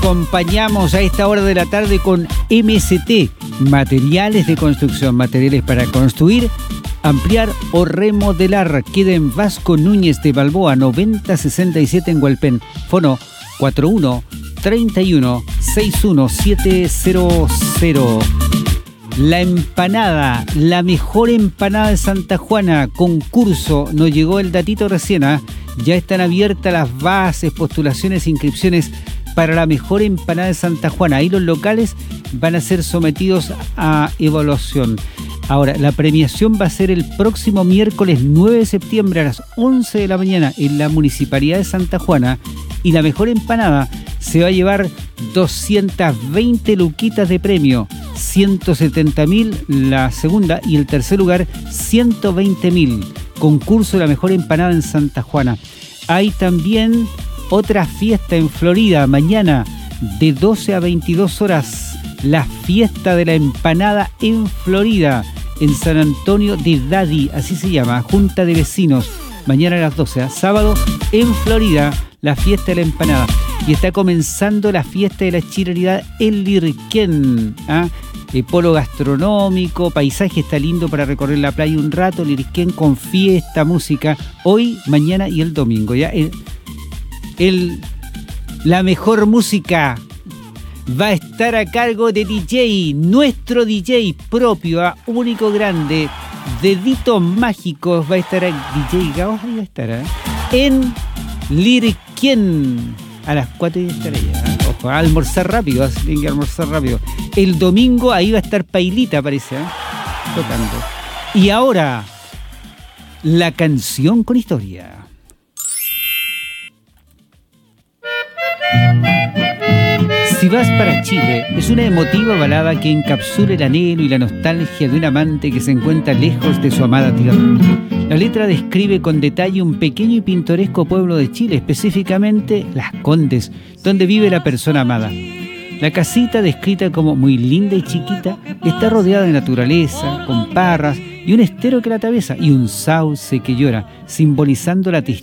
acompañamos a esta hora de la tarde con MST, materiales de construcción, materiales para construir, ampliar o remodelar. Queda en Vasco Núñez de Balboa, 9067 en Hualpén. Fono 41 31 61700. La empanada, la mejor empanada de Santa Juana, concurso, nos llegó el datito recién, ¿eh? Ya están abiertas las bases, postulaciones, inscripciones para la mejor empanada de Santa Juana. Ahí los locales van a ser sometidos a evaluación. Ahora, la premiación va a ser el próximo miércoles 9 de septiembre a las 11 de la mañana en la Municipalidad de Santa Juana, y la mejor empanada se va a llevar 220 luquitas de premio, 170.000 la segunda y el tercer lugar 120.000. Concurso de la mejor empanada en Santa Juana. Hay también otra fiesta en Florida, mañana de 12 a 22 horas, la fiesta de la empanada en Florida, en San Antonio de Daddy, así se llama, Junta de Vecinos, mañana a las 12, sábado en Florida, la fiesta de la empanada. Y está comenzando la fiesta de la chilenidad en Lirquén, polo gastronómico, paisaje está lindo para recorrer la playa un rato, Lirquén con fiesta, música, hoy, mañana y el domingo, ¿ya? La mejor música va a estar a cargo de DJ, nuestro DJ propio, único, grande, Deditos Mágicos, va a estar DJ Gaos, ahí va a estar, en Lirquén, a las 4 y estar allá, ojo, a almorzar rápido, tienen que almorzar rápido. El domingo ahí va a estar Pailita, parece, tocando. Y ahora, la canción con historia. Si vas para Chile es una emotiva balada que encapsula el anhelo y la nostalgia de un amante que se encuentra lejos de su amada tierra. La letra describe con detalle un pequeño y pintoresco pueblo de Chile, específicamente Las Condes, donde vive la persona amada. La casita, descrita como muy linda y chiquita, está rodeada de naturaleza, con parras y un estero que la atraviesa y un sauce que llora, simbolizando la tristeza